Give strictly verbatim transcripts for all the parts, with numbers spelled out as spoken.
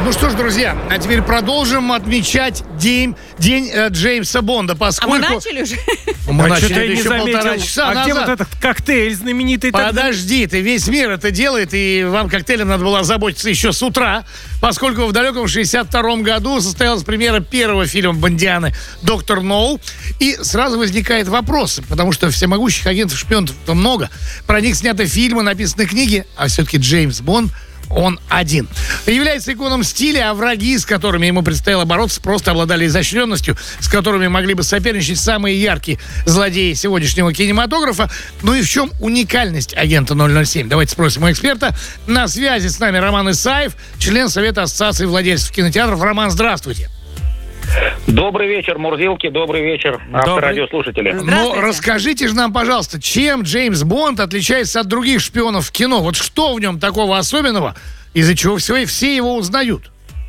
Ну что ж, друзья, а теперь продолжим отмечать день, день э, Джеймса Бонда, поскольку... А мы начали уже? Мы а начали что-то я еще не заметил. полтора часа а назад. где вот этот коктейль знаменитый? Подожди, ты весь мир это делает, и вам коктейлем надо было озаботиться еще с утра, поскольку в далеком шестьдесят втором году состоялась премьера первого фильма Бондианы «Доктор Ноу», и сразу возникает вопрос, потому что всемогущих агентов-шпионов-то много, про них сняты фильмы, написаны книги, а все-таки Джеймс Бонд он один. Является иконом стиля, а враги, с которыми ему предстояло бороться, просто обладали изощренностью, с которыми могли бы соперничать самые яркие злодеи сегодняшнего кинематографа. Ну и в чем уникальность агента ноль ноль семь? Давайте спросим у эксперта. На связи с нами Роман Исаев, член Совета Ассоциации владельцев кинотеатров. Роман, здравствуйте. Добрый вечер, Мурзилки, добрый вечер, авторадиослушатели. Ну, расскажите же нам, пожалуйста, чем Джеймс Бонд отличается от других шпионов в кино? Вот что в нем такого особенного, из-за чего все, все его узнают?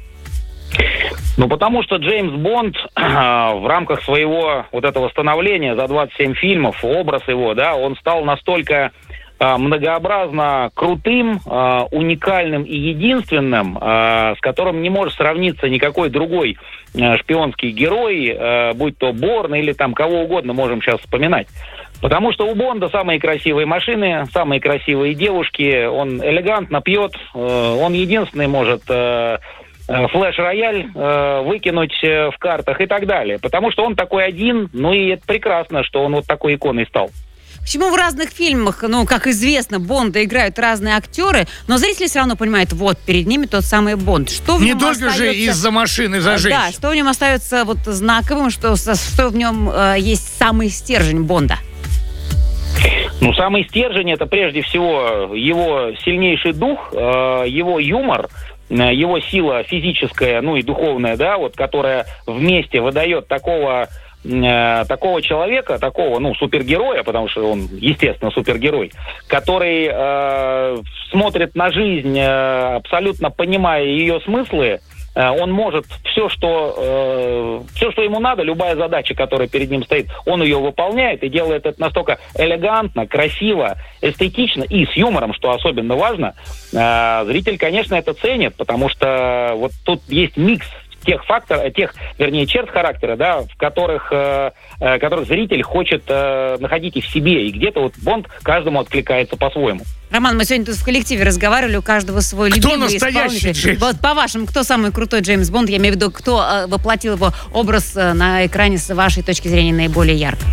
Ну, потому что Джеймс Бонд э, в рамках своего вот этого становления за двадцать семь фильмов, образ его, да, он стал настолько э, многообразно крутым, э, уникальным и единственным, э, с которым не может сравниться никакой другой э, шпионский герой, э, будь то Борн или там кого угодно можем сейчас вспоминать. Потому что у Бонда самые красивые машины, самые красивые девушки, он элегантно пьет, э, он единственный может... Э, флеш-рояль э, выкинуть э, в картах и так далее. Потому что он такой один, ну и это прекрасно, что он вот такой иконой стал. Почему в разных фильмах, ну, как известно, Бонда играют разные актеры, но зрители все равно понимают, вот, перед ними тот самый Бонд. Что в Не нем только остается... же из-за машины, из-за женщин. Да, что в нем остается вот знаковым, что, что в нем э, есть самый стержень Бонда? Ну, самый стержень — это прежде всего его сильнейший дух, э, его юмор, его сила физическая, ну и духовная, да, вот, которая вместе выдает такого, э, такого человека, такого, ну, супергероя, потому что он, естественно, супергерой, который э, смотрит на жизнь, э, абсолютно понимая ее смыслы. Э, он может все, что, э, все, что ему надо, любая задача, которая перед ним стоит, он ее выполняет и делает это настолько элегантно, красиво, эстетично и с юмором, что особенно важно. Э, зритель, конечно, это ценит, потому что вот тут есть микс тех факторов, тех, вернее, черт характера, да, в которых, э, э, которых зритель хочет э, находить и в себе, и где-то вот Бонд каждому откликается по-своему. Роман, мы сегодня тут в коллективе разговаривали, у каждого свой кто любимый настоящий исполнитель. Джеймс? Вот по-вашему, кто самый крутой Джеймс Бонд? Я имею в виду, кто э, воплотил его образ э, на экране с вашей точки зрения наиболее ярко?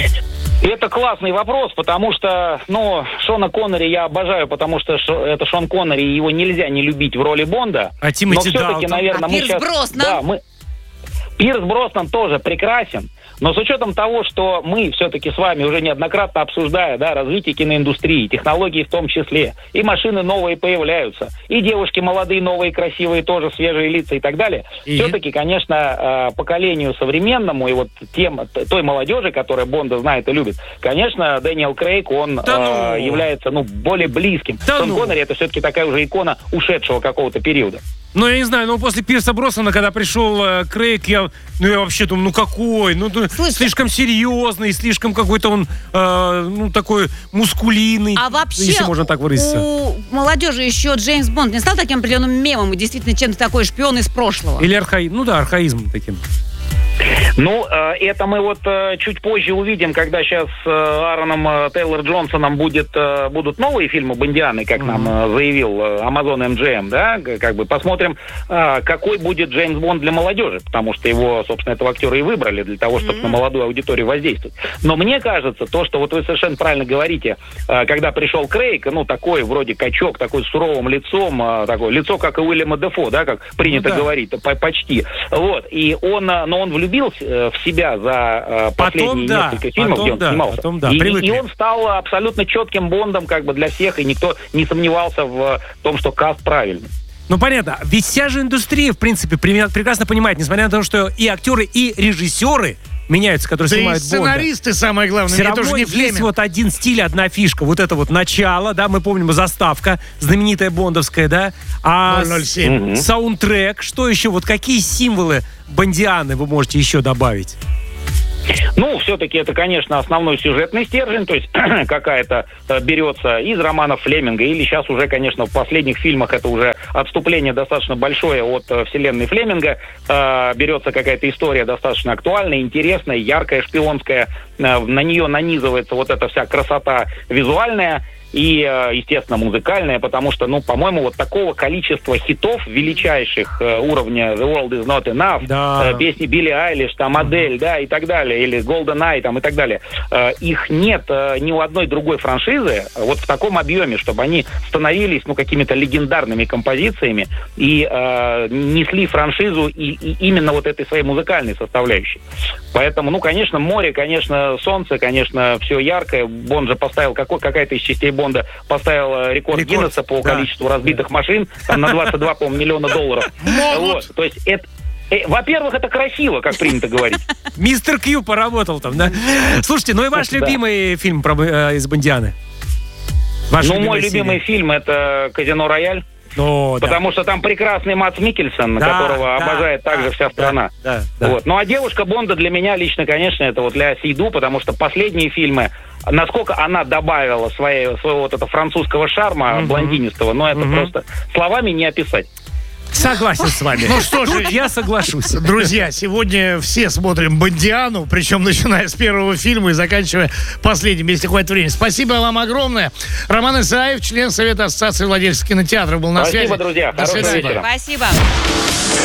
Это классный вопрос, потому что, ну, Шона Коннери я обожаю, потому что шо, это Шон Коннери, и его нельзя не любить в роли Бонда. А Тимоти Но все-таки, Далтон? наверное, А мы Пирс сейчас... Броснан? Да, мы... Пирс Броснан тоже прекрасен, но с учетом того, что мы все-таки с вами уже неоднократно обсуждая, да, развитие киноиндустрии, технологии в том числе, и машины новые появляются, и девушки молодые, новые, красивые, тоже свежие лица и так далее, и? все-таки, конечно, поколению современному и вот тем, той молодежи, которая Бонда знает и любит, конечно, Дэниел Крейг, он да ну. является, ну, более близким. Да Шон ну. Коннери — это все-таки такая уже икона ушедшего какого-то периода. Ну, я не знаю, но после Пирса Броснана, когда пришел э, Крейг, я, ну, я вообще думаю, ну, какой? Ну, Слушай, слишком серьезный, слишком какой-то он, э, ну, такой мускулинный, а вообще если можно так выразиться. У молодежи еще Джеймс Бонд не стал таким определенным мемом и действительно чем-то такой шпион из прошлого? Или архаизм, ну да, архаизм таким. Ну, это мы вот чуть позже увидим, когда сейчас с Аароном Тейлор Джонсоном будет, будут новые фильмы Бондианы, как mm-hmm. нам заявил Amazon эм джи эм, да, как бы посмотрим, какой будет Джеймс Бонд для молодежи, потому что его, собственно, этого актера и выбрали для того, чтобы mm-hmm. на молодую аудиторию воздействовать. Но мне кажется, то, что вот вы совершенно правильно говорите, когда пришел Крейг, ну, такой вроде качок, такой с суровым лицом, такое лицо, как и Уильяма Дефо, да, как принято ну, да. говорить, почти. Вот, и он, но он влюбился в себя за последние потом, да, несколько фильмов, потом, где он да, снимался. Потом, да, и, и он стал абсолютно четким Бондом как бы для всех, и никто не сомневался в том, что каст правильный. Ну, понятно. Ведь вся же индустрия, в принципе, прекрасно понимает, несмотря на то, что и актеры, и режиссеры меняются, которые да снимают Бонда. Сценаристы, самое главное. Все равно не есть вот один стиль, одна фишка. Вот это вот начало, да, мы помним, заставка знаменитая бондовская, да. А ноль ноль семь. С- саундтрек, что еще? Вот какие символы Бондианы вы можете еще добавить? Ну, все-таки это, конечно, основной сюжетный стержень, то есть какая-то э, берется из романов Флеминга, или сейчас уже, конечно, в последних фильмах это уже отступление достаточно большое от э, вселенной Флеминга, э, берется какая-то история достаточно актуальная, интересная, яркая, шпионская, э, на нее нанизывается вот эта вся красота визуальная, и, естественно, музыкальная, потому что, ну, по-моему, вот такого количества хитов величайших э, уровня The World Is Not Enough, да. э, песни Билли Айлиш, там, Адель, да, и так далее, или Golden Eye, там, и так далее. Э, их нет э, ни у одной другой франшизы вот в таком объеме, чтобы они становились, ну, какими-то легендарными композициями и э, несли франшизу и, и именно вот этой своей музыкальной составляющей. Поэтому, ну, конечно, море, конечно, солнце, конечно, все яркое. Бонд же поставил, какой, какая-то из частей Бонда поставил рекорд, рекорд Гиннесса по да, количеству разбитых да. машин, там на двадцать два, по-моему, миллиона долларов. Вот, то есть это... Э, во-первых, это красиво, как принято говорить. Мистер Кью поработал там, да? Слушайте, ну и ваш да. любимый фильм про, э, из Бондианы? Ваш ну, мой любимый фильм — это «Казино Рояль». О, потому да. что там прекрасный Мадс Миккельсен, да, которого да, обожает да, также вся страна. Да, да, вот. Ну а девушка Бонда для меня лично, конечно, это вот Ля Сейду, потому что последние фильмы, насколько она добавила своей, своего вот этого французского шарма, угу. блондинистого, но это угу. просто словами не описать. Согласен с вами. Ну что же, я соглашусь. Друзья, сегодня все смотрим «Бондиану», причем начиная с первого фильма и заканчивая последним, если хватит времени. Спасибо вам огромное. Роман Исаев, член Совета Ассоциации владельцев кинотеатров, был на Спасибо, связи. друзья. До свидания. Спасибо.